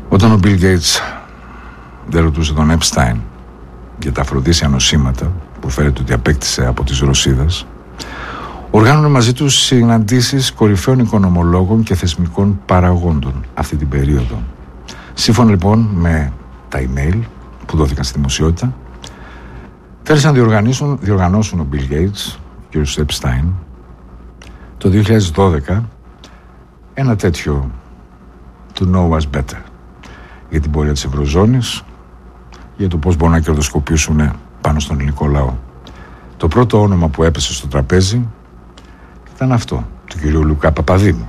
Όταν ο Bill Gates δεν ρωτούσε τον Epstein για τα αφροδίσια νοσήματα που φέρεται ότι απέκτησε από τις Ρωσίδες, οργάνωνε μαζί τους συναντήσεις κορυφαίων οικονομολόγων και θεσμικών παραγόντων αυτή την περίοδο. Σύμφωνα λοιπόν με τα email που δόθηκαν στη δημοσιότητα, θέλησαν να διοργανώσουν ο Bill Gates και ο Epstein το 2012 ένα τέτοιο to know us better για την πορεία της Ευρωζώνης, για το πώς μπορούν να κερδοσκοπήσουν πάνω στον ελληνικό λαό. Το πρώτο όνομα που έπεσε στο τραπέζι ήταν αυτό, του κυρίου Λουκά Παπαδήμου.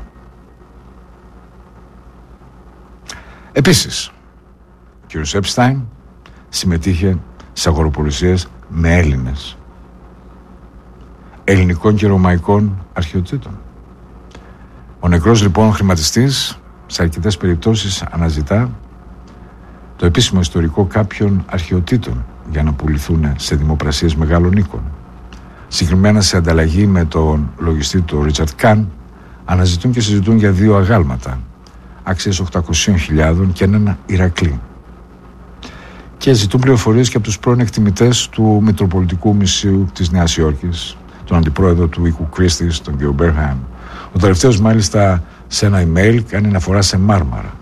Επίσης, ο κύριος Epstein συμμετείχε σε αγοροπολισίες με Έλληνες, ελληνικών και ρωμαϊκών αρχαιοτήτων. Ο νεκρός λοιπόν χρηματιστής σε αρκετές περιπτώσεις αναζητά το επίσημο ιστορικό κάποιων αρχαιοτήτων για να πουληθούν σε δημοπρασίες μεγάλων οίκων. Συγκεκριμένα σε ανταλλαγή με τον λογιστή του Ρίτσαρτ Καν αναζητούν και συζητούν για 2 αγάλματα άξιες 800.000 και έναν Ηρακλή. Και ζητούν πληροφορίες και από τους πρώην εκτιμητές του Μητροπολιτικού Μουσείου της Νέας Υόρκης, τον αντιπρόεδρο του οίκου Κρίστης, τον κ. Μπέρχαμ. Ο τελευταίος μάλιστα σε ένα email κάνει αναφορά σε μάρμαρα.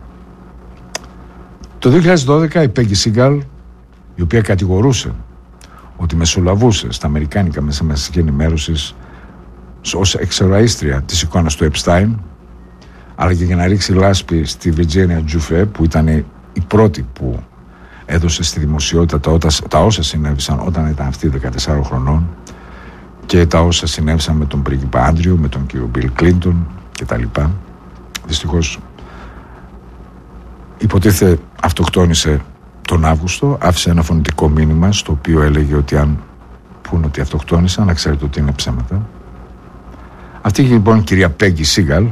Το 2012 η Πέγγι Σίγκαλ, η οποία κατηγορούσε ότι μεσολαβούσε στα αμερικάνικα μέσα μαζικής ενημέρωσης ως εξοραίστρια της εικόνας του Epstein, αλλά και για να ρίξει λάσπη στη Βιρτζίνια Τζουφέ, που ήταν η πρώτη που έδωσε στη δημοσιότητα τα όσα συνέβησαν όταν ήταν αυτή 14 χρονών και τα όσα συνέβησαν με τον πρίγκιπα Άντριου, με τον κύριο Μπιλ Κλίντον κτλ. Δυστυχώς υποτίθεται αυτοκτόνησε τον Αύγουστο, άφησε ένα φωνητικό μήνυμα στο οποίο έλεγε ότι αν πούν ότι αυτοκτόνησαν, να ξέρετε ότι είναι ψέματα. Αυτή λοιπόν η κυρία Πέγγι Σίγκαλ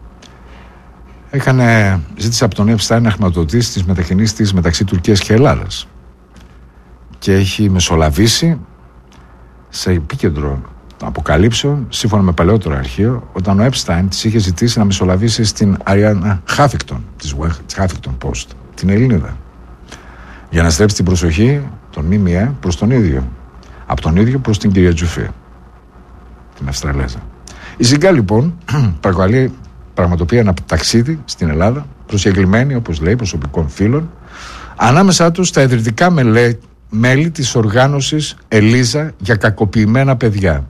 ζήτησε από τον Epstein να χρηματοδοτήσει τις μετακινήσεις της μεταξύ Τουρκίας και Ελλάδας και έχει μεσολαβήσει σε επίκεντρο των αποκαλύψεων, σύμφωνα με παλαιότερο αρχείο, όταν ο Epstein της είχε ζητήσει να μεσολαβήσει στην Αριάννα Χάφικτον της Huffington Post, την Ελληνίδα, για να στρέψει την προσοχή των ΜΜΕ προς τον ίδιο, από τον ίδιο προς την κυρία Τζουφέ, την Αυστραλέζα. Η Σιγκά λοιπόν πραγματοποιεί ένα ταξίδι στην Ελλάδα, προσκεκλημένη, όπως λέει, προσωπικών φίλων, ανάμεσά τους τα ιδρυτικά μέλη της οργάνωσης Ελίζα για κακοποιημένα παιδιά.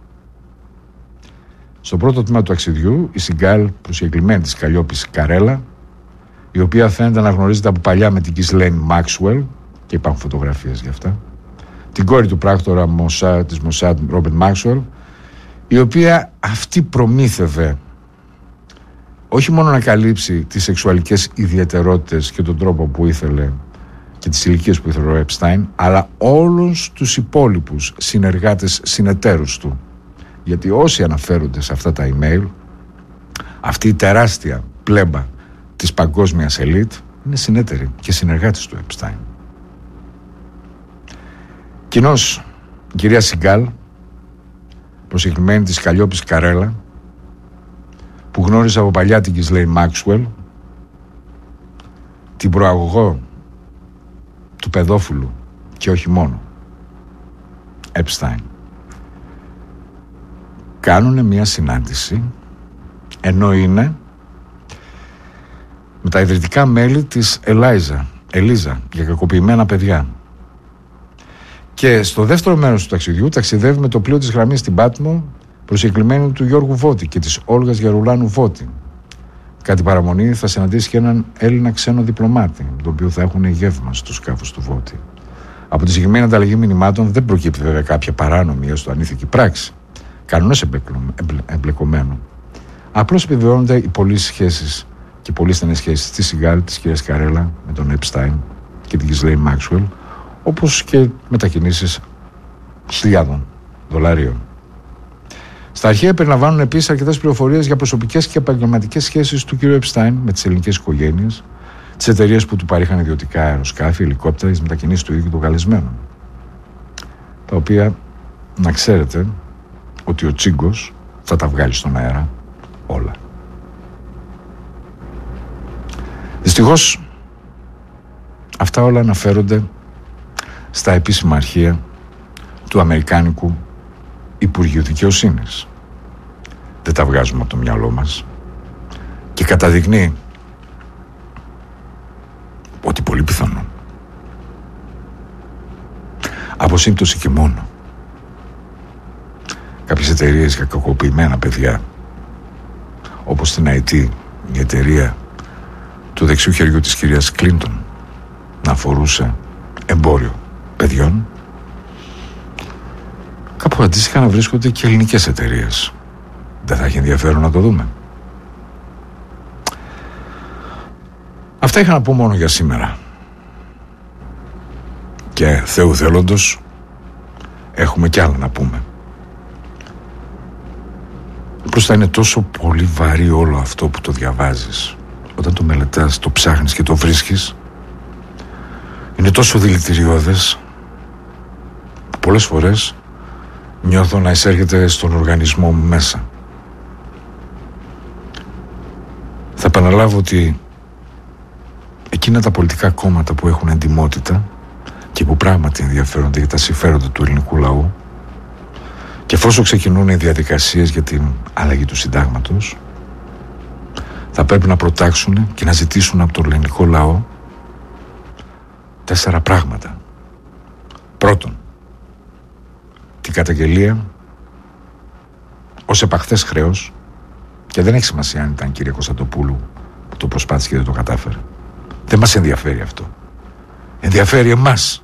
Στο πρώτο τμήμα του ταξιδιού, η Σιγκάλ, προσκεκλημένη της Καλλιόπης Καρέλα, η οποία φαίνεται να γνωρίζεται από παλιά με την Κισλέιν Μάξουελ, και υπάρχουν φωτογραφίες γι' αυτά, την κόρη του πράκτορα της Μοσάντ, Ρόμπερτ Μάξουελ, η οποία αυτή προμήθευε όχι μόνο να καλύψει τις σεξουαλικές ιδιαιτερότητες και τον τρόπο που ήθελε και τις ηλικίες που ήθελε ο Epstein, αλλά όλους τους υπόλοιπους συνεργάτες, συνεταίρους του. Γιατί όσοι αναφέρονται σε αυτά τα email, αυτή η τεράστια πλέμπα της παγκόσμιας ελίτ είναι συνέτεροι και συνεργάτες του Epstein. Κοινώς η κυρία Σιγκάλ, προσκεκλημένη της Καλλιόπης Καρέλα, που γνώριζε από παλιά την Κισλέιν Μάξουελ, την προαγωγό του παιδόφιλου και όχι μόνο Epstein, κάνουνε μια συνάντηση ενώ είναι με τα ιδρυτικά μέλη της Ελίζα για κακοποιημένα παιδιά. Και στο δεύτερο μέρος του ταξιδιού ταξιδεύει με το πλοίο της γραμμής στην Πάτμο, προσκεκλημένη του Γιώργου Βότη και της Όλγας Γερουλάνου Βότη. Κάτι παραμονή θα συναντήσει και έναν Έλληνα ξένο διπλωμάτη, με τον οποίο θα έχουν γεύμα στο σκάφος του Βότη. Από τη συγκεκριμένη ανταλλαγή μηνυμάτων δεν προκύπτει βέβαια κάποια παράνομη έστω ανήθικη πράξη, κανένας εμπλεκομένου. Απλώς επιβεβαιώνονται οι πολλές σχέσεις και πολύ στενές σχέσεις της Σιγκάλ, της κυρίας Καρέλα με τον Epstein και την Κισλέιν Μάξουελ, όπως και μετακινήσεις $1.000. Στα αρχεία περιλαμβάνουν επίσης αρκετές πληροφορίες για προσωπικές και επαγγελματικές σχέσεις του κ. Epstein με τις ελληνικές οικογένειες, τις εταιρείες που του παρήχαν ιδιωτικά αεροσκάφη, ελικόπτερα, τις μετακινήσεις του ίδιου των καλεσμένων. Τα οποία, να ξέρετε, ότι ο Τσίγκος θα τα βγάλει στον αέρα όλα. Δυστυχώς, Αυτά όλα αναφέρονται στα επίσημα αρχεία του Αμερικάνικου Υπουργείου Δικαιοσύνης. Δεν τα βγάζουμε από το μυαλό μας. Και καταδεικνύει ότι πολύ πιθανόν, από σύμπτωση και μόνο, κάποιες εταιρείες για κακοποιημένα παιδιά, όπως την IT, η εταιρεία του δεξιού χεριού της κυρίας Κλίντον, να αφορούσε εμπόριο παιδιών, κάπου αντίστοιχα να βρίσκονται και ελληνικές εταιρείες. Δεν θα έχει ενδιαφέρον να το δούμε? Αυτά είχα να πω μόνο για σήμερα. Και Θεού θέλοντος έχουμε κι άλλα να πούμε. Απλώς θα είναι τόσο πολύ βαρύ όλο αυτό που το διαβάζεις. Όταν το μελετάς, το ψάχνεις και το βρίσκεις, είναι τόσο δηλητηριώδες που πολλές φορές νιώθω να εισέρχεται στον οργανισμό μου μέσα. Θα επαναλάβω ότι εκείνα τα πολιτικά κόμματα που έχουν εντιμότητα και που πράγματι ενδιαφέρονται για τα συμφέροντα του ελληνικού λαού, και εφόσον ξεκινούν οι διαδικασίες για την αλλαγή του συντάγματος, θα πρέπει να προτάξουν και να ζητήσουν από τον ελληνικό λαό 4 πράγματα. Πρώτον, την καταγγελία ως επαχθές χρέος, και δεν έχει σημασία αν ήταν κυρία Κωνσταντοπούλου που το προσπάθησε και δεν το κατάφερε. Δεν μας ενδιαφέρει αυτό. Ενδιαφέρει εμάς.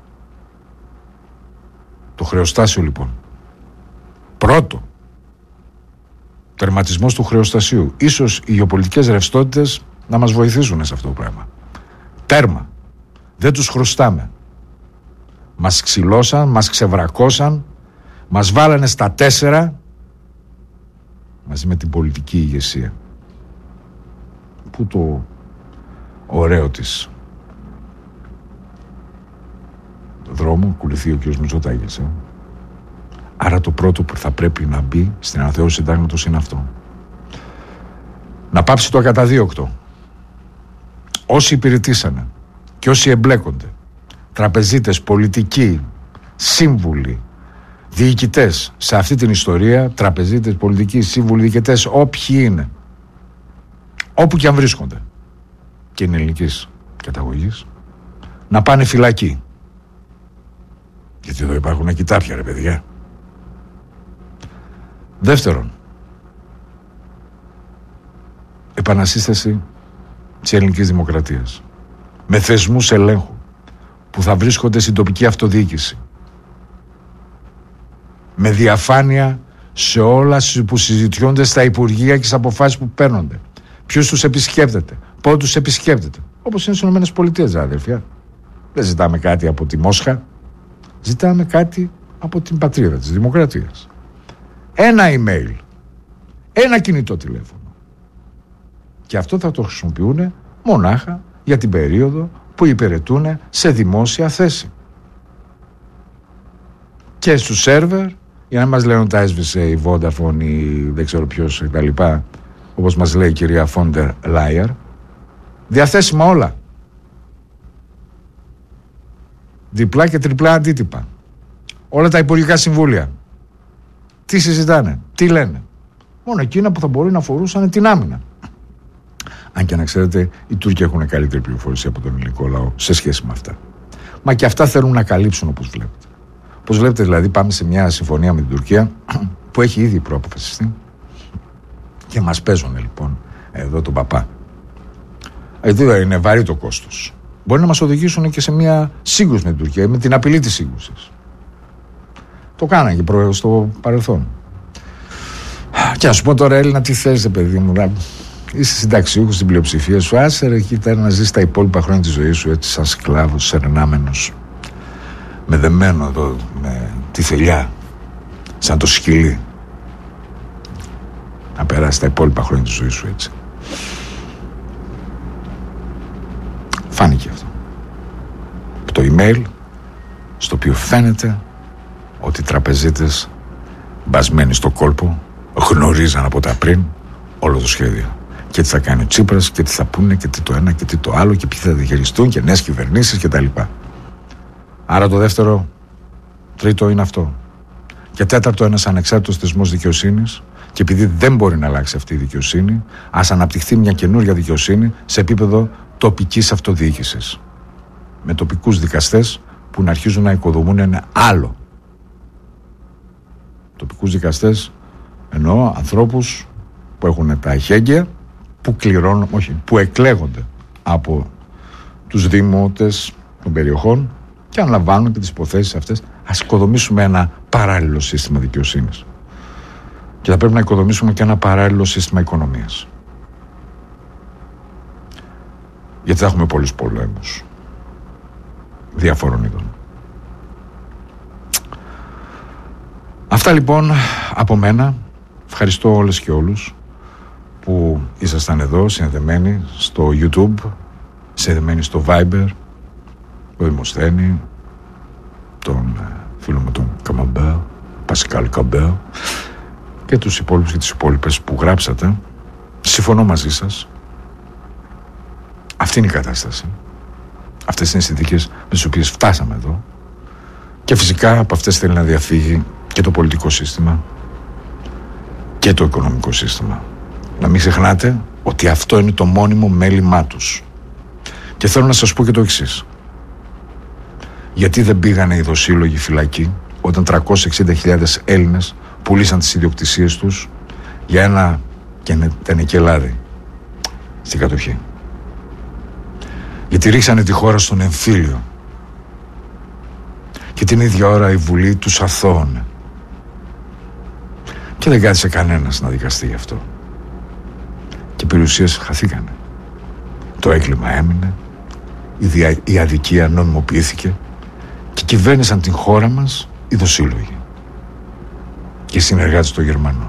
Το χρεοστάσιο λοιπόν. Πρώτο, τερματισμός του χρεοστασίου. Ίσως οι γεωπολιτικές ρευστότητες να μας βοηθήσουν σε αυτό το πράγμα. Τέρμα. Δεν τους χρωστάμε. Μας ξυλώσαν, μας ξεβρακώσαν, μας βάλανε στα 4 μαζί με την πολιτική ηγεσία. Πού το ωραίο της δρόμο ακολουθεί ο κ. Μητσοτάκης. Άρα το πρώτο που θα πρέπει να μπει στην αναθεώρηση συντάγματος είναι αυτό. Να πάψει το ακαταδίωκτο. Όσοι υπηρετήσανε και όσοι εμπλέκονται, τραπεζίτες, πολιτικοί, σύμβουλοι, διοικητές σε αυτή την ιστορία, τραπεζίτες, πολιτικοί, σύμβουλοι, διοικητές, όποιοι είναι, όπου και αν βρίσκονται και είναι ελληνικής καταγωγής, να πάνε φυλακή. Γιατί εδώ υπάρχουν κοιτάπια, ρε παιδιά. Δεύτερον, επανασύσταση της ελληνικής δημοκρατίας με θεσμούς ελέγχου που θα βρίσκονται στην τοπική αυτοδιοίκηση, με διαφάνεια σε όλα που συζητιούνται στα υπουργεία και στις αποφάσεις που παίρνονται, ποιος τους επισκέπτεται, πότε τους επισκέπτεται, όπως είναι στις ΗΠΑ, αδερφιά. Δεν ζητάμε κάτι από τη Μόσχα, ζητάμε κάτι από την πατρίδα της δημοκρατίας. Ένα email, ένα κινητό τηλέφωνο. Και αυτό θα το χρησιμοποιούν μονάχα για την περίοδο που υπηρετούν σε δημόσια θέση. Και στους σερβερ, για να μας λένε τα έσβησε η Vodafone ή δεν ξέρω ποιος και τα λοιπά, όπως μας λέει η κυρία Φόντερ Λάιερ, διαθέσιμα όλα. Διπλά και τριπλά αντίτυπα. Όλα τα υπουργικά συμβούλια. Τι συζητάνε, τι λένε. Μόνο εκείνα που θα μπορεί να αφορούσαν την άμυνα. Αν και να ξέρετε, οι Τούρκοι έχουν καλύτερη πληροφορία από τον ελληνικό λαό σε σχέση με αυτά. Μα και αυτά θέλουν να καλύψουν, όπως βλέπετε. Όπως βλέπετε, δηλαδή, πάμε σε μια συμφωνία με την Τουρκία που έχει ήδη προαποφασιστεί και μας παίζουν λοιπόν εδώ τον παπά. Εδώ είναι βαρύ το κόστος. Μπορεί να μας οδηγήσουν και σε μια σύγκρουση με την Τουρκία, με την απειλή της σύγκρουσης. Το κάνανε και στο παρελθόν. Και να σου πω τώρα, Έλληνα, τι θες, παιδί μου, είσαι συνταξιούχος στην πλειοψηφία σου, άσε ρε, κοίτα να ζεις τα υπόλοιπα χρόνια της ζωής σου έτσι σαν σκλάβος, σερνάμενος, με δεμένο εδώ, με τη θελιά, σαν το σκυλί. Να περάσει τα υπόλοιπα χρόνια της ζωής σου έτσι. Φάνηκε αυτό. Το email, στο οποίο φαίνεται ότι οι τραπεζίτες μπασμένοι στο κόλπο γνωρίζαν από τα πριν όλο το σχέδιο. και τι θα κάνει ο Τσίπρας και τι θα πούνε και τι το ένα και τι το άλλο και ποιοι θα διαχειριστούν και νέες κυβερνήσεις κτλ. Άρα το δεύτερο, τρίτο είναι αυτό. Και τέταρτο, ένας ανεξάρτητος θεσμός δικαιοσύνης. Και επειδή δεν μπορεί να αλλάξει αυτή η δικαιοσύνη, ας αναπτυχθεί μια καινούργια δικαιοσύνη σε επίπεδο τοπικής αυτοδιοίκησης. Με τοπικούς δικαστές που να αρχίζουν να οικοδομούν ένα άλλο. Τοπικούς δικαστές εννοώ ανθρώπους που έχουν τα εχέγγυα, που εκλέγονται από τους δημότες των περιοχών και αναλαμβάνουν και τις υποθέσεις αυτές. Ας οικοδομήσουμε ένα παράλληλο σύστημα δικαιοσύνης. Και θα πρέπει να οικοδομήσουμε και ένα παράλληλο σύστημα οικονομίας. Γιατί θα έχουμε πολλούς πολέμους διαφόρων ειδών. Αυτά λοιπόν από μένα. Ευχαριστώ όλες και όλους που ήσασταν εδώ συνδεμένοι στο YouTube, συνδεμένοι στο Viber, το Δημοσθένη, τον φίλο μου τον Καμαμπέρ, Πασκάλ Καμπέρ, και τους υπόλοιπους και τις υπόλοιπες που γράψατε. Συμφωνώ μαζί σας. Αυτή είναι η κατάσταση. Αυτές είναι οι συνθήκες με τις οποίες φτάσαμε εδώ. Και φυσικά από αυτές θέλει να διαφύγει και το πολιτικό σύστημα και το οικονομικό σύστημα. Να μην ξεχνάτε ότι αυτό είναι το μόνιμο μέλημά τους. Και θέλω να σας πω και το εξής. Γιατί δεν πήγανε οι δοσύλλογοι φυλακοί όταν 360.000 Έλληνες πουλήσαν τις ιδιοκτησίες τους για ένα τενεκελάδι στην κατοχή? Γιατί ρίξανε τη χώρα στον εμφύλιο και την ίδια ώρα η Βουλή τους αθώωνε και δεν κάθισε κανένας να δικαστεί γι' αυτό και οι περιουσίες χαθήκανε. Το έγκλημα έμεινε, η αδικία νομιμοποιήθηκε και κυβέρνησαν την χώρα μας οι δοσύλλογοι και οι συνεργάτες των Γερμανών.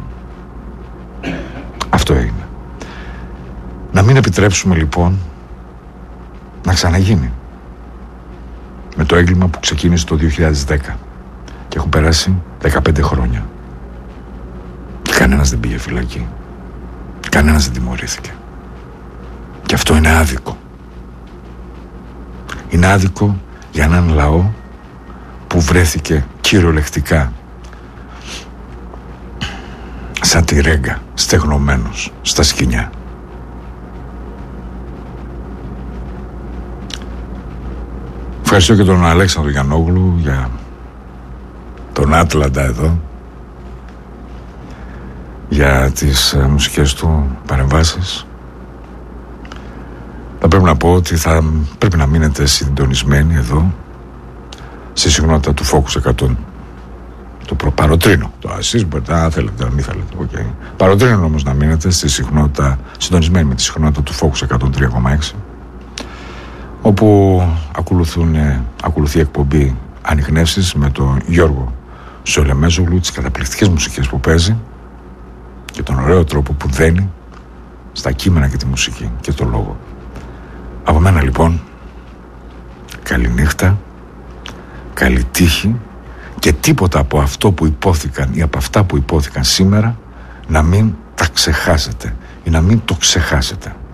Αυτό έγινε. Να μην επιτρέψουμε λοιπόν να ξαναγίνει με το έγκλημα που ξεκίνησε το 2010 και έχουν περάσει 15 χρόνια και κανένας δεν πήγε φυλακή, κανένας δεν τιμωρήθηκε. Και αυτό είναι άδικο. Είναι άδικο για έναν λαό που βρέθηκε κυριολεκτικά σαν τη ρέγγα, στεγνωμένος στα σκοινιά. Ευχαριστώ και τον Αλέξανδρο Γιαννόγλου για τον Άτλαντα εδώ, για τις μουσικές του παρεμβάσεις. Θα πρέπει να πω ότι θα πρέπει να μείνετε συντονισμένοι εδώ στη συχνότητα του Focus 100. Το παροτρύνω. Εσείς μπορείτε να θέλετε, να μην θέλετε. Okay. Παροτρύνω όμως να μείνετε στη συχνότητα, συντονισμένοι με τη συχνότητα του Focus 103,6, όπου ακολουθεί εκπομπή Ανιχνεύσεις με τον Γιώργο Σολεμέζογλου, τις καταπληκτικές μουσικές που παίζει και τον ωραίο τρόπο που δένει στα κείμενα και τη μουσική και το λόγο. Από μένα λοιπόν, καλή νύχτα, καλή τύχη και τίποτα από αυτό που υπόθηκαν ή από αυτά που υπόθηκαν σήμερα να μην τα ξεχάσετε ή να μην το ξεχάσετε.